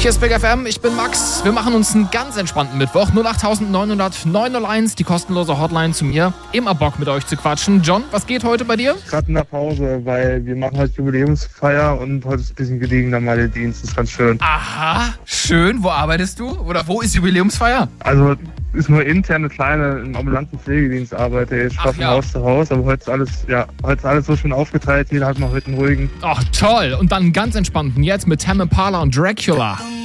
Hier ist Big FM, ich bin Max. Wir machen uns einen ganz entspannten Mittwoch. 08900 901, die kostenlose Hotline zu mir. Immer Bock mit euch zu quatschen. John, was geht heute bei dir? Gerade in der Pause, weil wir machen heute Jubiläumsfeier und heute ist ein bisschen gediegener Dienst. Das ist ganz schön. Aha, schön. Wo arbeitest du? Oder wo ist Jubiläumsfeier? Also ist nur interne kleine im ambulanten Pflegedienst arbeite. Ich fahre von Haus zu Haus, aber heute ist alles so schön aufgeteilt. Jeder hat mal heute einen ruhigen. Ach toll. Und dann einen ganz entspannten jetzt mit Tame Impala und Dracula.